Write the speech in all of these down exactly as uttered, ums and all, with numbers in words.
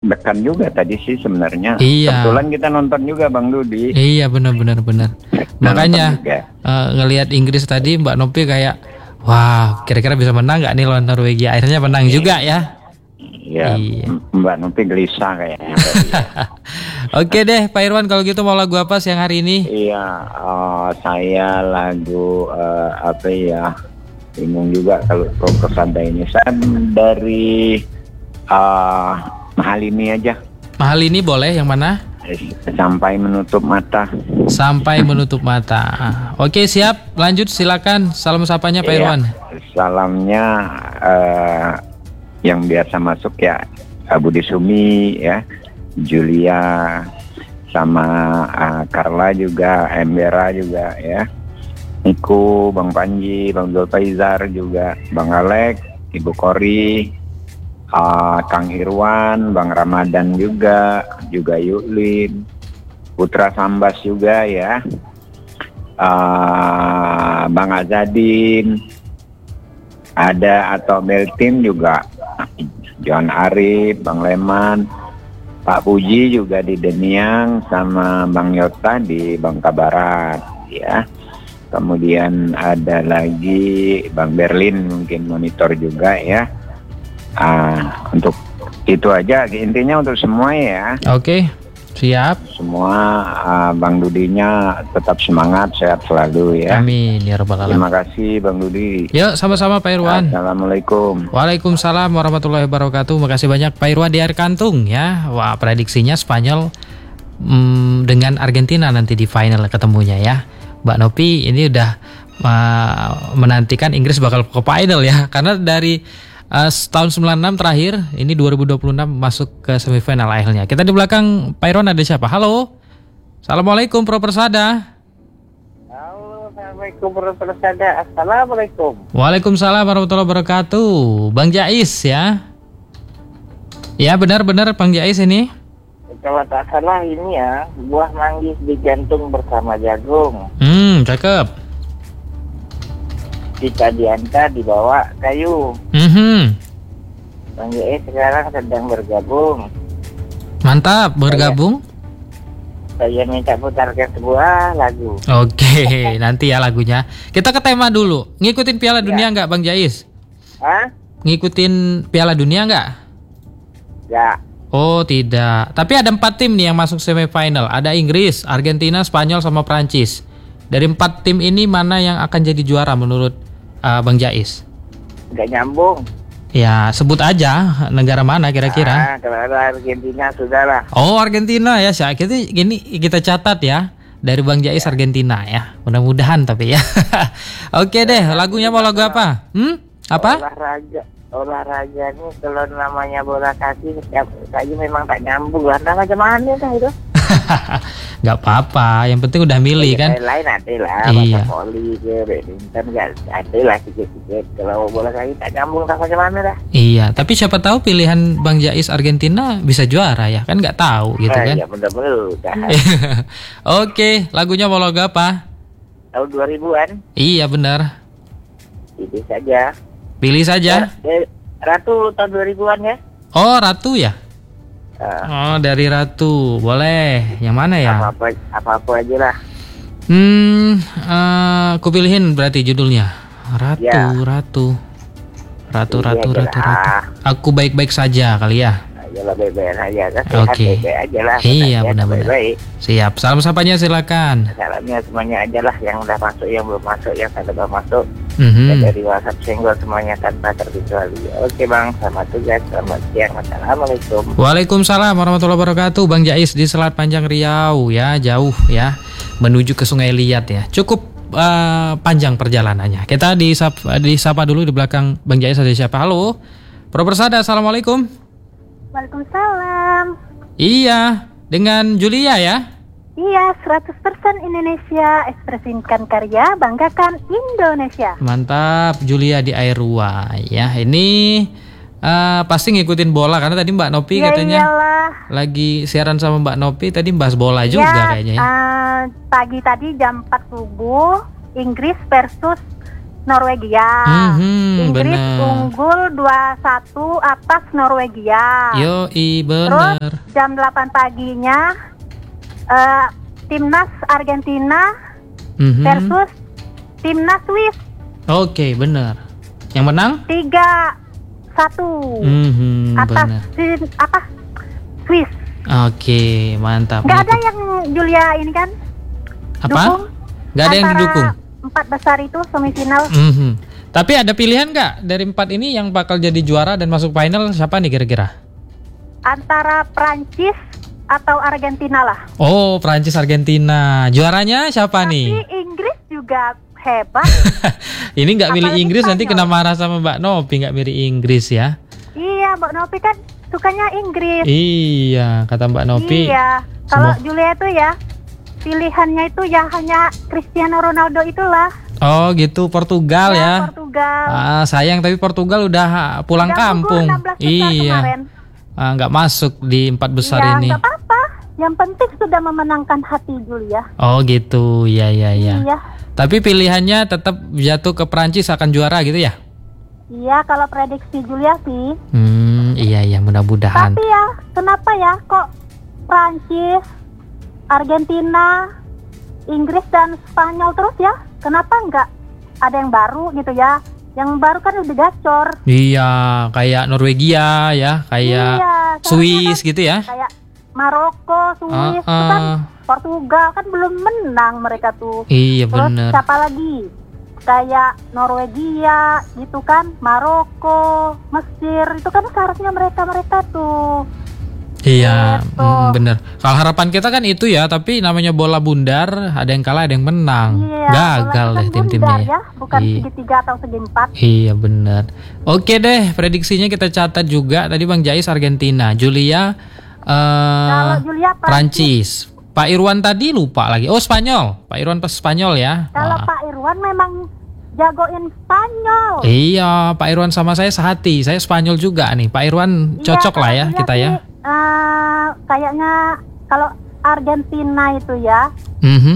deg-degan juga tadi sih sebenarnya. Iya. Kebetulan kita nonton juga Bang Dudi. Iya benar-benar benar. Makanya uh, ngelihat Inggris tadi Mbak Nopi kayak, wah kira-kira bisa menang nggak nih lawan Norwegia? Akhirnya menang juga ya. Iya. Mbak Nopi gelisah kayaknya. Oke deh Pak Irwan, kalau gitu mau lagu apa siang hari ini? Iya, uh, saya lagu uh, apa ya? Bingung juga kalau proker santai ini. Saya dari uh, Mahal ini aja. Mahal ini boleh, yang mana? Sampai menutup mata. Sampai menutup mata. Oke siap, lanjut silakan. Salam sapanya Pak Irwan. Iya, salamnya uh, yang biasa masuk ya Budi Sumi ya, Julia sama uh, Carla juga, Embera juga ya, Niku, Bang Panji, Bang Zulfaizar juga, Bang Alek, Ibu Kori, uh, Kang Irwan, Bang Ramadan juga, juga Yuklin, Putra Sambas juga ya, uh, Bang Azadin, ada atau Beltin juga, John Arif, Bang Leman, Pak Puji juga di Deniang, sama Bang Yota di Bangka Barat ya. Kemudian ada lagi Bang Berlin mungkin monitor juga ya. Ah, untuk itu aja intinya untuk semua ya. Oke, siap. Semua uh, Bang Dudinya tetap semangat, sehat selalu ya. Amin ya rabbal alamin. Terima kasih Bang Dudi. Yuk sama-sama Pak Irwan. Assalamualaikum. Waalaikumsalam warahmatullahi wabarakatuh. Makasih banyak Pak Irwan di air kantung ya. Wah prediksinya Spanyol hmm, dengan Argentina nanti di final ketemunya ya. Mbak Nopi ini udah uh, menantikan Inggris bakal ke final ya. Karena dari uh, tahun sembilan puluh enam terakhir, ini dua ribu dua puluh enam masuk ke semifinal akhirnya. Kita di belakang Pak Irwan ada siapa? Halo. Assalamualaikum Pro Persada. Halo, Assalamualaikum Pro Persada. Assalamualaikum. Waalaikumsalam warahmatullahi wabarakatuh. Bang Jais ya. Ya benar-benar Bang Jais ini. Kalau tak salah ini ya, buah manggis digantung bersama jagung. Hmm, cakep. Jika diantar dibawa kayu. Mm-hmm. Bang Jais sekarang sedang bergabung. Mantap, bergabung. Saya, saya minta putarkan sebuah lagu. Oke, nanti ya lagunya. Kita ke tema dulu. Ngikutin Piala Dunia nggak Bang Jais? Hah? Ngikutin Piala Dunia nggak? Ya. Oh tidak. Tapi ada empat tim nih yang masuk semifinal. Ada Inggris, Argentina, Spanyol, sama Prancis. Dari empat tim ini mana yang akan jadi juara menurut uh, Bang Jais? Nggak nyambung. Ya sebut aja negara mana kira-kira. Ah, kalau ada Argentina sudah lah. Oh Argentina ya. Kita gini kita catat ya. Dari Bang Jais Argentina ya. Mudah-mudahan tapi ya. Oke deh. Lagunya mau lagu apa? Hmm? Apa? Olahraga. Olahraga ini kalau namanya bola kaki kayaknya memang tak nyambung lah. Nah, macam mana dah itu? Gak apa-apa, yang penting udah milih kan. Lain ada lah, iya. macam voli ke badminton gak ada lah sedikit-sedikit. Kalau bola kaki tak nyambung tak macam mana dah. Iya, tapi siapa tahu pilihan Bang Jais Argentina bisa juara ya, kan nggak tahu gitu nah, kan. Iya benar-benar. Oke, lagunya mau lagu apa? Tahun dua ribuan. Iya benar. Pilih saja. Pilih saja. Ratu tahun dua ribuan ya? Oh, Ratu ya? Uh, oh, dari Ratu. Boleh. Yang mana ya? Apa-apa, apa-apa aja lah. Hmm, uh, aku pilihin berarti judulnya. Ratu, ya. Ratu. Ratu, Ini Ratu, Ratu, Ratu, Ratu. Aku baik-baik saja kali ya. Ayolah baik-baik aja. Oke. Okay. Baik-baik aja lah. Iya, benar-benar. Baik-baik. Siap. Salam sapanya silakan. Salamnya semuanya aja lah, yang udah masuk, yang belum masuk, yang sudah belum masuk. Mm-hmm. Dari WhatsApp senggol semuanya tanpa terkecuali. Oke Bang, selamat tugas, selamat siang, assalamualaikum. Waalaikumsalam warahmatullahi wabarakatuh. Bang Jais di Selat Panjang Riau ya, jauh ya, menuju ke Sungai Liat ya. Cukup uh, panjang perjalanannya. Kita disapa, disapa dulu di belakang Bang Jais ada siapa? Halo, Pro Persada, assalamualaikum. Waalaikumsalam. Iya, dengan Julia ya. Iya, seratus persen Indonesia, ekspresikan karya, banggakan Indonesia. Mantap, Julia di Airua ya. Ini uh, pasti ngikutin bola karena tadi Mbak Nopi ya, katanya iyalah. Lagi siaran sama Mbak Nopi tadi bahas bola juga ya, kayaknya ya. Uh, pagi tadi jam empat subuh, Inggris versus Norwegia. Mhm, Inggris bener. unggul dua satu atas Norwegia. Yoi, Terus bener. jam delapan paginya eh, timnas Argentina Mhm. versus timnas Swiss. Oke, bener. Yang menang? tiga satu Mhm, atas bener. tim- apa? Swiss. Oke, mantap. Nggak ada Mengikut- yang Julia ini kan? apa? Dukung? Nggak ada yang Antara didukung. Empat besar itu semifinal. Mhm. Tapi ada pilihan nggak dari empat ini yang bakal jadi juara dan masuk final siapa nih kira-kira? Antara Prancis atau Argentina lah. Oh, Prancis Argentina. Juaranya siapa Tapi nih? Inggris juga hebat. Ini nggak milih Apalagi Inggris nanti Spanyol. kena marah sama Mbak Nopi nggak milih Inggris ya? Iya, Mbak Nopi kan sukanya Inggris. Iya, kata Mbak Nopi. Iya. Kalau semua- Julia itu ya pilihannya itu ya hanya Cristiano Ronaldo itulah. Oh gitu, Portugal ya. Portugal. Ah, sayang tapi Portugal udah pulang Udah kampung. gugur enam belas besar Iya. kemarin. Ah, nggak masuk di empat besar Ya, ini. nggak apa-apa. Yang penting sudah memenangkan hati Julia. Oh gitu, ya ya ya. Iya. Tapi pilihannya tetap jatuh ke Prancis akan juara gitu ya? Iya, kalau prediksi Julia sih. Hmm, iya iya mudah-mudahan. Tapi ya, kenapa ya kok Prancis, Argentina, Inggris dan Spanyol terus ya? Kenapa nggak ada yang baru gitu ya? Yang baru kan udah gacor. Iya, kayak Norwegia ya, kayak Iya, Swiss soalnya gitu ya. kan kayak Maroko, Swiss, Ah, itu kan ah. Portugal kan belum menang mereka tuh. Iya Terus bener. siapa lagi? Kayak Norwegia gitu kan, Maroko, Mesir, itu kan seharusnya mereka-mereka tuh. Iya, Gitu. mm, bener. Kalau harapan kita kan itu ya, tapi namanya bola bundar, ada yang kalah, ada yang menang. Iya, Gagal bola deh kan tim-timnya bundar ya. ya, bukan Iya. segitiga atau segi empat. Iya bener. Oke deh, prediksinya kita catat juga. Tadi Bang Jais Argentina, Julia eh, Kalau Julia Prancis. Prancis. Pak Irwan tadi lupa lagi. Oh Spanyol, Pak Irwan pas Spanyol ya. Kalau Wah. Pak Irwan memang jagoin Spanyol. Iya, Pak Irwan sama saya sehati. Saya Spanyol juga nih. Pak Irwan cocok Iya, lah ya kalau kita Julia ya. sih, eh, kayaknya kalau Argentina itu ya, Mhm.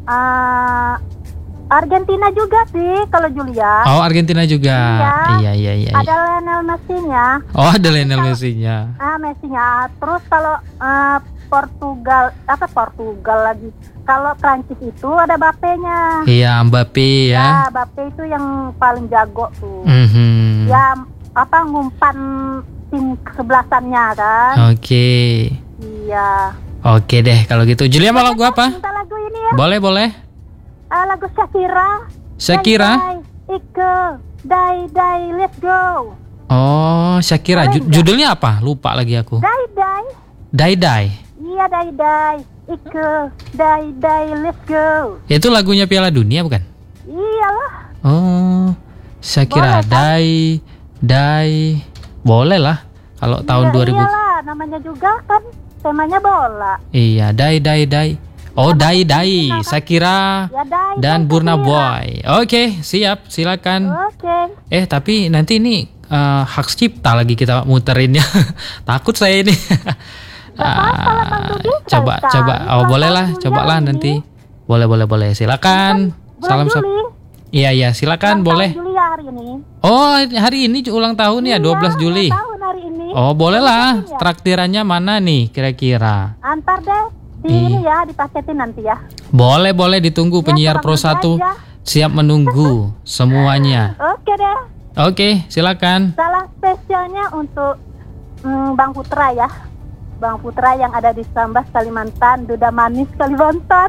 eh, Argentina juga sih kalau Julia. Oh Argentina juga. Iya Iya. iya iya. Ada Lionel Messi-nya. Oh ada Lionel Messi-nya. Ah, Messi-nya. Terus kalau eh, Portugal, apa Portugal lagi? Kalau Prancis itu ada Mbappe-nya. Iya Mbappe ya. Ya, Mbappe itu yang paling jago tuh. Mhm. Ya, apa ngumpan tim kesebelasannya kan? Oke. Iya. Oke deh kalau gitu. Julia mau lagu apa? Minta lagu ini ya. Boleh boleh. Ah, lagu Shakira. Shakira. Dai, dai, Ike, dai, dai, let's go. Oh Shakira. Boleh Ju- nggak? judulnya apa? Lupa lagi aku. Dai, dai. Dai Dai. Iya, dai, dai. Ike, dai, dai, let's go. Itu lagunya Piala Dunia bukan? Iyalah. Oh Shakira. Boleh, kan? Dai Dai. Boleh lah. Kalau tahun Iya, dua ribu. Iyalah, namanya juga kan temanya bola. Iya Dai Dai Dai. Oh Dai Dai. Shakira Ya, dai. dan dai, Burna Shakira. Boy. Oke siap silakan. Oke. Eh tapi nanti ini eh, hak cipta lagi kita muterinnya. Takut saya ini. apa-apa lah, Bang Ah, Dudi, coba sekali-sekali. coba oh Ulang boleh lah tahun cobalah Julia nanti. ini. Boleh boleh boleh silakan. Bulan Salam sa- Juli. Iya iya silakan Ulang boleh. tahun Julia hari ini. Oh hari ini ulang tahun ya Iya, dua belas Juli. ulang tahun hari ini. Oh boleh lah. Paketin ya? Traktirannya mana nih kira-kira? Antar deh di Iya. ini ya, dipaketin nanti ya. Boleh boleh ditunggu Ya, penyiar tolong Pro nanti satu aja. siap menunggu semuanya. Oke deh. Oke silakan. Salah spesialnya untuk mm, Bang Putra ya. Bang Putra yang ada di Sambas, Kalimantan, Duda Manis, Kalimantan.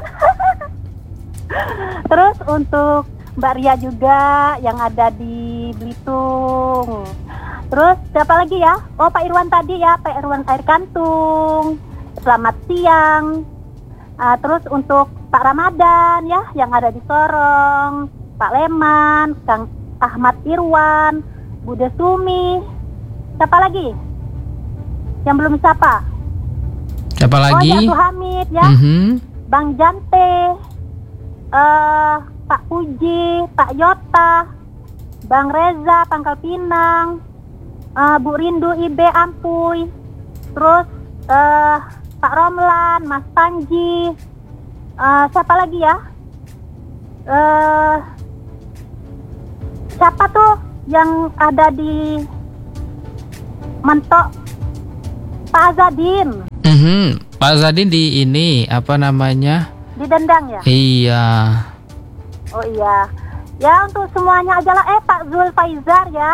Terus untuk Mbak Ria juga yang ada di Belitung. Terus siapa lagi ya? Oh Pak Irwan tadi ya, Pak Irwan Air Kantung. Selamat siang. Ah, terus untuk Pak Ramadan ya yang ada di Sorong, Pak Leman, Kang Ahmad Irwan, Bude Sumi. Siapa lagi? Yang belum siapa? Siapa lagi? Oh ya, Hamid ya, Mhm. Bang Jante, eh Pak Puji, Pak Yota, Bang Reza Pangkal Pinang, eh, Bu Rindu Ibe Ampuy, terus eh, Pak Romlan, Mas Panji, eh, siapa lagi ya? Eh siapa tuh yang ada di Mentok? Pak Azadin. Mhm. Pak Zadin di ini apa namanya? Didendang ya? Iya. Oh iya. Ya untuk semuanya aja lah. Eh Pak Zul Faizar ya.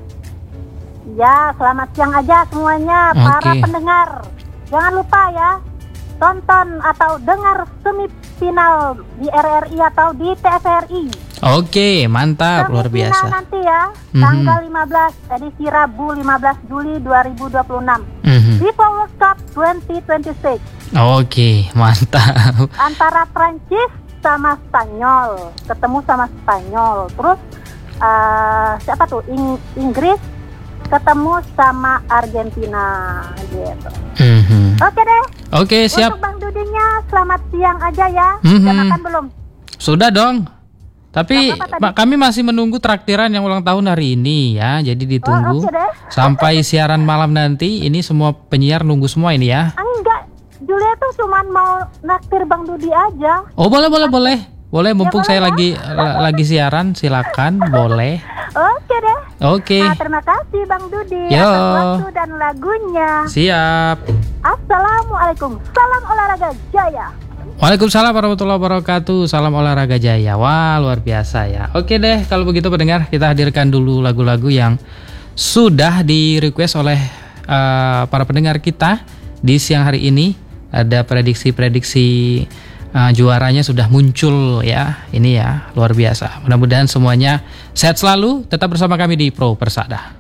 Ya selamat siang aja semuanya para Oke. pendengar. Jangan lupa ya tonton atau dengar semifinal di R R I atau di T V R I. Oke, mantap, luar Semifinal biasa. nanti ya, Mhm. tanggal lima belas edisi Rabu lima belas Juli dua ribu dua puluh enam. Mhm. FIFA World Cup dua ribu dua puluh enam Oke, mantap. antara Prancis sama Spanyol, ketemu sama Spanyol. Terus eh, siapa tuh? Ing- Inggris ketemu sama Argentina gitu. Mhm. Oke deh. Oke, siap. Untuk Bang Dudinya selamat siang aja ya. Mhm. Udah makan belum? Sudah dong. Tapi Gak apa-apa tadi. ma- kami masih menunggu traktiran yang ulang tahun hari ini ya. Jadi ditunggu Oh, oke deh. sampai siaran malam nanti. Ini semua penyiar nunggu semua ini ya. Enggak, Julia tuh cuman mau naktir Bang Dudi aja. Oh, boleh boleh boleh. Boleh mumpung boleh saya ya. lagi la- lagi siaran, silakan, boleh. Oke deh. Oke. Nah, terima kasih Bang Dudi Yo. atas waktu dan lagunya. Siap. Assalamualaikum. Salam olahraga jaya. Waalaikumsalam warahmatullahi wabarakatuh. Salam olahraga jaya. Wah, luar biasa ya. Oke deh, kalau begitu pendengar, kita hadirkan dulu lagu-lagu yang sudah di request oleh uh, para pendengar kita di siang hari ini. Ada prediksi-prediksi uh, juaranya sudah muncul ya. Ini ya, luar biasa. Mudah-mudahan semuanya sehat selalu. Tetap bersama kami di Pro Persada.